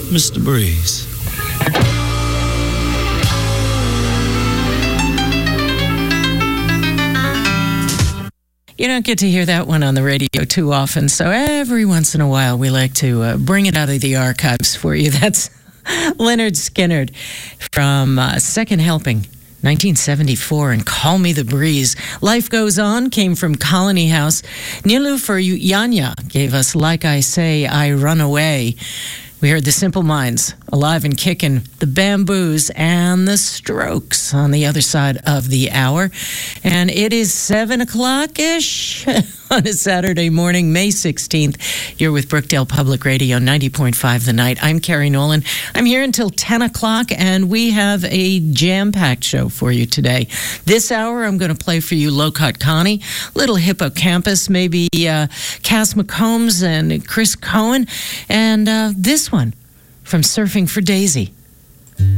Mr. Breeze. You don't get to hear that one on the radio too often, so every once in a while we like to bring it out of the archives for you. That's Lynyrd Skynyrd from Second Helping, 1974, and Call Me the Breeze. Life Goes On came from Colony House. Nilufer Yanya gave us Like I Say, I Run Away. We heard the Simple Minds, Alive and Kickin', the Bamboos, and the Strokes on the other side of the hour. And it is 7 o'clock-ish on a Saturday morning, May 16th. You're with Brookdale Public Radio, 90.5 The Night. I'm Carrie Nolan. I'm here until 10 o'clock, and we have a jam-packed show for you today. This hour, I'm going to play for you Low Cut Connie, Little Hippocampus, maybe Cass McCombs and Chris Cohen, and this one from Surfing for Daisy.